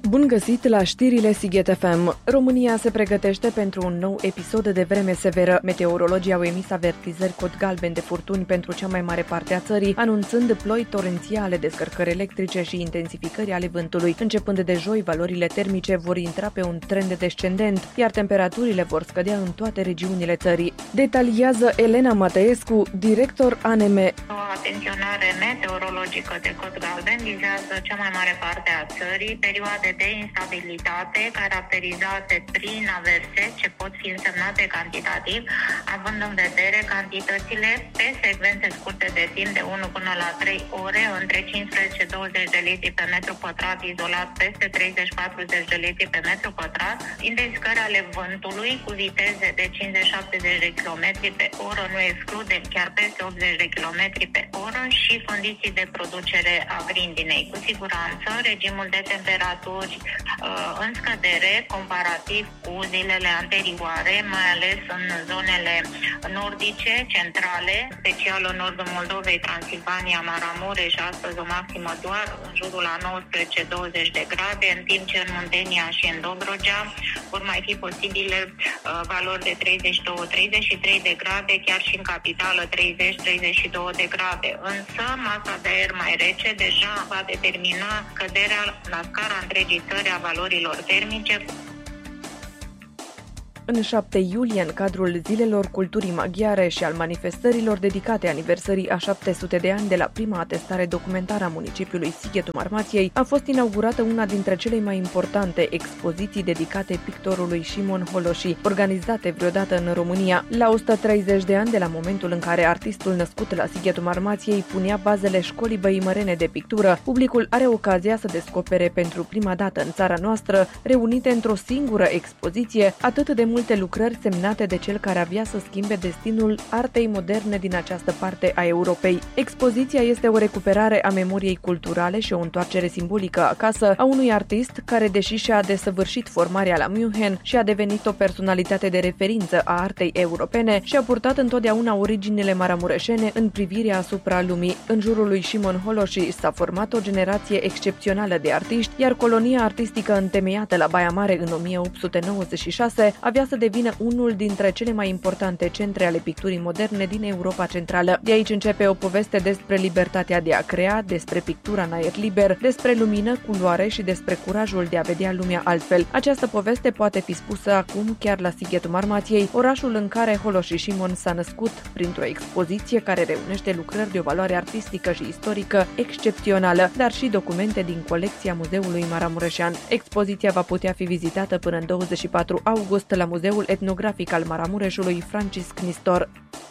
Bun găsit la știrile Sighet FM. România se pregătește pentru un nou episod de vreme severă. Meteorologii au emis avertizări cod galben de furtuni pentru cea mai mare parte a țării, anunțând ploi torențiale, descărcări electrice și intensificări ale vântului. Începând de joi, valorile termice vor intra pe un trend descendent, iar temperaturile vor scădea în toate regiunile țării. Detaliază Elena Matăescu, director ANM. O atenționare meteorologică de cod galben vizează cea mai mare parte a țării, perioade de instabilitate caracterizate prin averse ce pot fi însemnate cantitativ, având în vedere cantitățile pe secvențe scurte de timp de 1 până la 3 ore, între 15-20 de litri pe metru pătrat, izolat peste 30-40 de litri pe metru pătrat, intensificări ale vântului cu viteze de 50-70 de km pe oră, nu excludem chiar peste 80 de km pe oră, și condiții de producere a grindinei. Cu siguranță, regimul de temperaturi în scădere comparativ cu zilele anterioare, mai ales în zonele nordice, centrale, special în nordul Moldovei, Transilvania, Maramureș, astăzi o maximă doar în jurul la 19-20 de grade, în timp ce în Muntenia și în Dobrogea vor mai fi posibile valori de 32-33 de grade, chiar și în capitală 30-32 de grade. Însă masa de aer mai rece deja va determina scăderea la scara întregii țări a valorilor termice. În 7 iulie, în cadrul Zilelor Culturii Maghiare și al manifestărilor dedicate aniversării a 700 de ani de la prima atestare documentară a municipiului Sighetul Marmației, a fost inaugurată una dintre cele mai importante expoziții dedicate pictorului Șimon Holoși, organizate vreodată în România. La 130 de ani de la momentul în care artistul născut la Sighetul Marmației punea bazele școlii băimărene de pictură, publicul are ocazia să descopere pentru prima dată în țara noastră, reunite într-o singură expoziție, atât de multe lucrări semnate de cel care avea să schimbe destinul artei moderne din această parte a Europei. Expoziția este o recuperare a memoriei culturale și o întoarcere simbolică acasă a unui artist care, deși și-a desăvârșit formarea la München și a devenit o personalitate de referință a artei europene, și-a purtat întotdeauna originile maramureșene în privirea asupra lumii. În jurul lui Șimon Holoși s-a format o generație excepțională de artiști, iar colonia artistică întemeiată la Baia Mare în 1896 avea să devină unul dintre cele mai importante centre ale picturii moderne din Europa Centrală. De aici începe o poveste despre libertatea de a crea, despre pictura în aer liber, despre lumină, culoare și despre curajul de a vedea lumea altfel. Această poveste poate fi spusă acum chiar la Sighetul Marmației, orașul în care Holoși Șimon s-a născut, printr-o expoziție care reunește lucrări de o valoare artistică și istorică excepțională, dar și documente din colecția Muzeului Maramureșean. Expoziția va putea fi vizitată până în 24 august la Muzeul Etnografic al Maramureșului Francisc Nistor.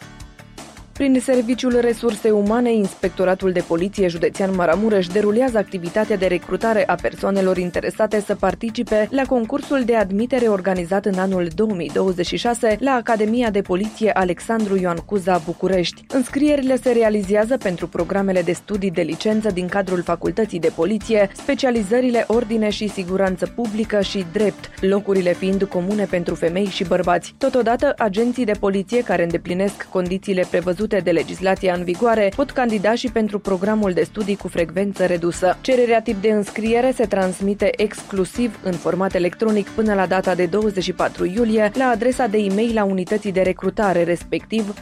Prin Serviciul Resurse Umane, Inspectoratul de Poliție Județean Maramureș derulează activitatea de recrutare a persoanelor interesate să participe la concursul de admitere organizat în anul 2026 la Academia de Poliție Alexandru Ioan Cuza, București. Înscrierile se realizează pentru programele de studii de licență din cadrul Facultății de Poliție, specializările Ordine și Siguranță Publică și Drept, locurile fiind comune pentru femei și bărbați. Totodată, agenții de poliție care îndeplinesc condițiile prevăzute de legislația în vigoare pot candida și pentru programul de studii cu frecvență redusă. Cererea tip de înscriere se transmite exclusiv în format electronic până la data de 24 iulie la adresa de e-mail a unității de recrutare, respectiv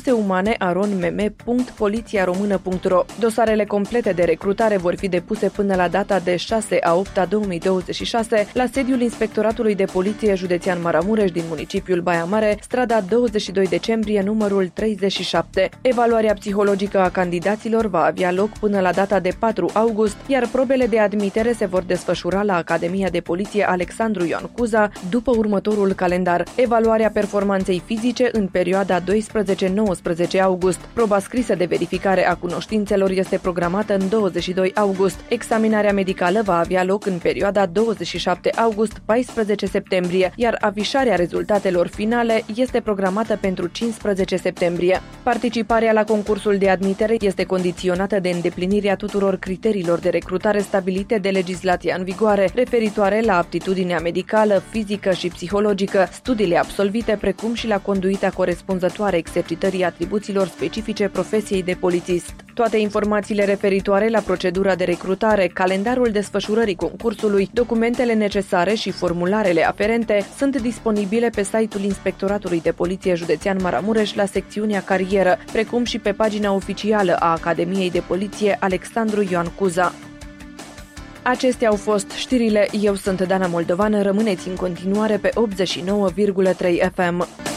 resurseumane@mm.polițiaromână.ro. Dosarele complete de recrutare vor fi depuse până la data de 6/8/2026 la sediul Inspectoratului de Poliție Județean Maramureș din municipiul Baia Mare, strada 22 decembrie, numărul 37. Evaluarea psihologică a candidaților va avea loc până la data de 4 august, iar probele de admitere se vor desfășura la Academia de Poliție Alexandru Ioan Cuza după următorul calendar. Evaluarea performanței fizice în perioada 12-19 august. Proba scrisă de verificare a cunoștințelor este programată în 22 august. Examinarea medicală va avea loc în perioada 27 august-14 septembrie, iar afișarea rezultatelor finale este programată pentru 15 septembrie. Participarea la concursul de admitere este condiționată de îndeplinirea tuturor criteriilor de recrutare stabilite de legislația în vigoare, referitoare la aptitudinea medicală, fizică și psihologică, studiile absolvite, precum și la conduita corespunzătoare exercitării atribuțiilor specifice profesiei de polițist. Toate informațiile referitoare la procedura de recrutare, calendarul desfășurării concursului, documentele necesare și formularele aferente sunt disponibile pe site-ul Inspectoratului de Poliție Județean Maramureș la secțiunea carieră, precum și pe pagina oficială a Academiei de Poliție Alexandru Ioan Cuza. Acestea au fost știrile. Eu sunt Dana Moldovan. Rămâneți în continuare pe 89,3 FM.